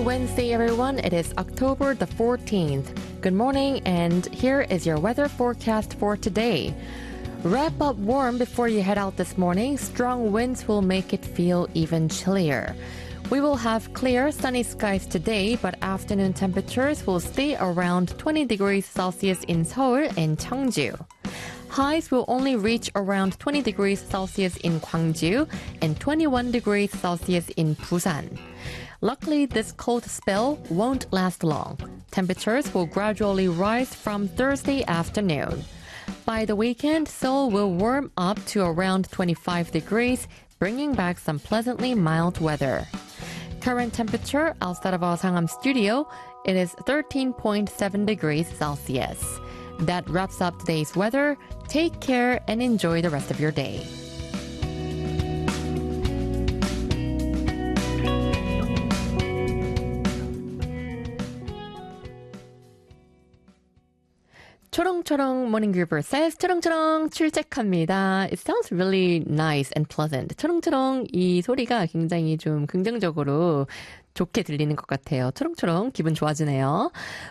Wednesday, everyone. It is October the 14th. Good morning, and here is your weather forecast for today. Wrap up warm before you head out this morning. Strong winds will make it feel even chillier. We will have clear, sunny skies today, but afternoon temperatures will stay around 20 degrees Celsius in Seoul and Cheongju. Highs will only reach around 20 degrees Celsius in Gwangju and 21 degrees Celsius in Busan. Luckily, this cold spell won't last long. Temperatures will gradually rise from Thursday afternoon. By the weekend, Seoul will warm up to around 25 degrees, bringing back some pleasantly mild weather. Current temperature outside of our Sangam studio, it is 13.7 degrees Celsius. That wraps up today's weather. Take care and enjoy the rest of your day. 초롱초롱 Morning Groover says 초롱초롱 출첵합니다. It sounds really nice and pleasant. 초롱초롱 이 소리가 굉장히 좀 긍정적으로 좋게 들리는 것 같아요. 초롱초롱 기분 좋아지네요.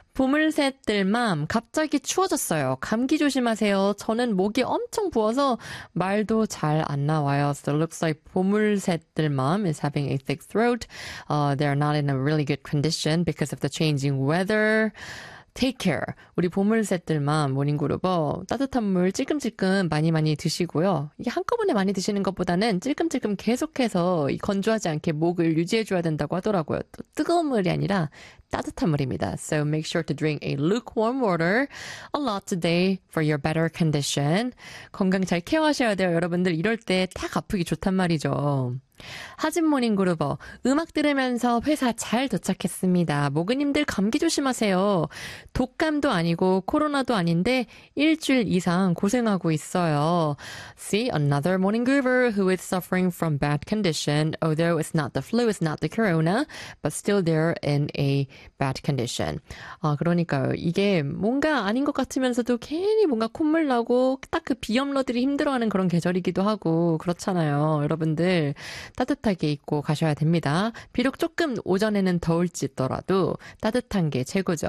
보물새들맘 갑자기 추워졌어요. 감기 조심하세요. 저는 목이 엄청 부어서 말도 잘 안 나와요. So it looks like 보물새들맘 is having a thick throat. They're not in a really good condition because of the changing weather. Take care. 우리 보물새들만 모닝그룹어 따뜻한 물 찔끔찔끔 많이 드시고요. 이게 한꺼번에 많이 드시는 것보다는 찔끔찔끔 계속해서 건조하지 않게 목을 유지해줘야 된다고 하더라고요. 또 뜨거운 물이 아니라 따뜻한 물입니다. So make sure to drink a lukewarm water a lot today for your better condition. 건강 잘 케어하셔야 돼요. 여러분들 이럴 때 딱 아프기 좋단 말이죠. 하진 모닝그룹어 음악 들으면서 회사 잘 도착했습니다. 모그님들 감기 조심하세요. 독감도 아니고 코로나도 아닌데 일주일 이상 고생하고 있어요. See, another morning groover who is suffering from bad condition. Although it's not the flu, it's not the corona, but still they're in a bad condition. 그러니까요. 이게 뭔가 아닌 것 같으면서도 괜히 뭔가 콧물 나고 딱 그 비염러들이 힘들어하는 그런 계절이기도 하고 그렇잖아요. 여러분들 따뜻하게 입고 가셔야 됩니다. 비록 조금 오전에는 더울지더라도 따뜻한 게 최고죠.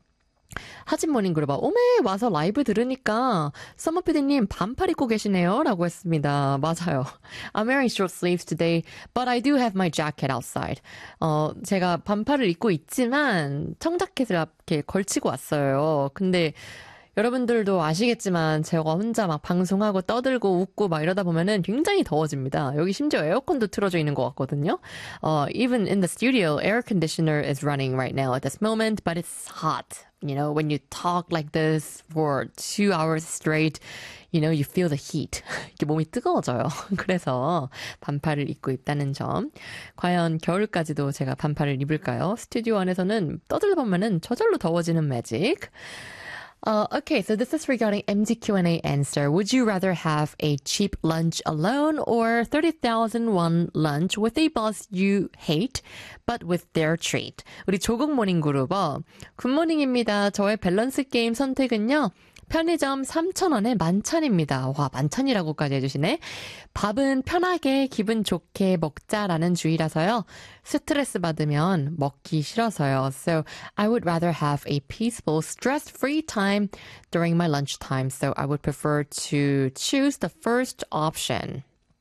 하진 모닝그룹아 오메 와서 라이브 들으니까 서머피디님 반팔 입고 계시네요 라고 했습니다. 맞아요. I'm wearing short sleeves today, but I do have my jacket outside. 제가 반팔을 입고 있지만 청자켓을 이렇게 걸치고 왔어요. 근데 여러분들도 아시겠지만 제가 혼자 막 방송하고 떠들고 웃고 막 이러다 보면은 굉장히 더워집니다. 여기 심지어 에어컨도 틀어져 있는 것 같거든요. Even in the studio, air conditioner is running right now at this moment, but it's hot. You know, when you talk like this for 2 hours straight, you know, you feel the heat. 이렇게 몸이 뜨거워져요. 그래서 반팔을 입고 있다는 점. 과연 겨울까지도 제가 반팔을 입을까요? 스튜디오 안에서는 떠들다 보면은 저절로 더워지는 매직. Okay, so this is regarding MG Q&A answer. Would you rather have a cheap lunch alone or 30,000 won lunch with a boss you hate, but with their treat? 우리 조국 모닝 그룹어. 굿모닝입니다. 저의 밸런스 게임 선택은요. 편의점 3,000원에 만찬입니다. 와, 만찬이라고까지 해주시네. 밥은 편하게 기분 좋게 먹자라는 주의라서요. 스트레스 받으면 먹기 싫어서요. So I would rather have a peaceful, stress-free time during my lunchtime. So I would prefer to choose the first option.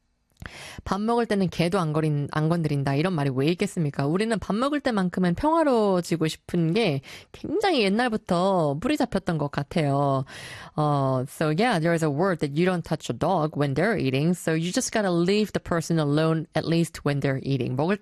밥 먹을 때는 개도 안 건드린다 이런 말이 왜 있겠습니까? 우리는 밥 먹을 때만큼은 평화로워지고 싶은 게 굉장히 옛날부터 뿌리 잡혔던 것 같아요. So yeah, there is a word that you don't touch a dog when they're eating. So you just gotta leave the person alone at least when they're eating. 먹을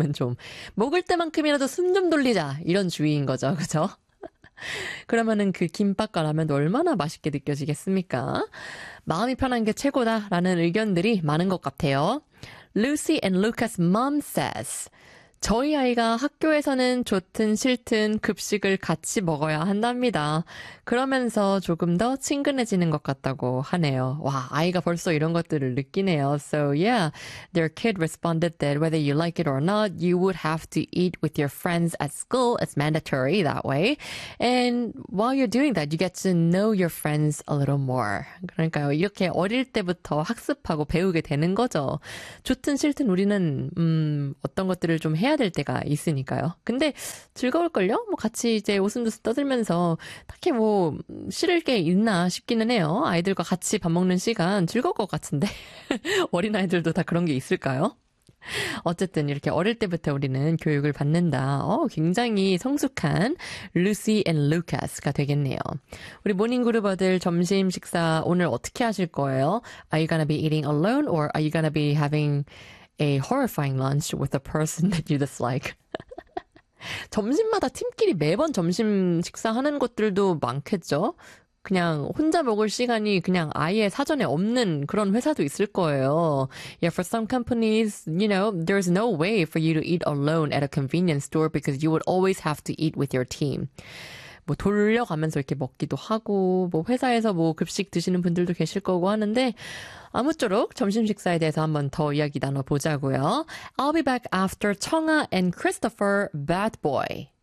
때만큼이라도 숨 좀 돌리자 이런 주의인 거죠. 그죠? 그러면은 그 김밥과 라면도 얼마나 맛있게 느껴지겠습니까? 마음이 편한 게 최고다라는 의견들이 많은 것 같아요. Lucy and Lucas' mom says, 저희 아이가 학교에서는 좋든 싫든 급식을 같이 먹어야 한답니다. 그러면서 조금 더 친근해지는 것 같다고 하네요. 와, 아이가 벌써 이런 것들을 느끼네요. So yeah, their kid responded that whether you like it or not, you would have to eat with your friends at school. It's mandatory that way. And while you're doing that, you get to know your friends a little more. 그러니까요, 이렇게 어릴 때부터 학습하고 배우게 되는 거죠. 좋든 싫든 우리는 어떤 것들을 좀 해야 해야 될 때가 있으니까요. 근데 즐거울걸요? 뭐 같이 이제 오순도순 떠들면서 딱히 뭐 싫을 게 있나 싶기는 해요. 아이들과 같이 밥 먹는 시간 즐거울 것 같은데. 어린아이들도 다 그런 게 있을까요? 어쨌든 이렇게 어릴 때부터 우리는 교육을 받는다. 굉장히 성숙한 루시 앤 루카스가 되겠네요. 우리 모닝그룹어들 점심 식사 오늘 어떻게 하실 거예요? Are you gonna be eating alone or are you gonna be having a horrifying lunch with a person that you dislike? 점심마다 팀끼리 매번 점심 식사하는 곳들도 많겠죠? 그냥 혼자 먹을 시간이 그냥 아예 사전에 없는 그런 회사도 있을 거예요. Yeah, for some companies, you know, there's no way for you to eat alone at a convenience store because you would always have to eat with your team. 뭐 돌려가면서 이렇게 먹기도 하고 뭐 회사에서 뭐 급식 드시는 분들도 계실 거고 하는데 아무쪼록 점심 식사에 대해서 한번 더 이야기 나눠보자고요. I'll be back after 청아 and Christopher, Bad Boy.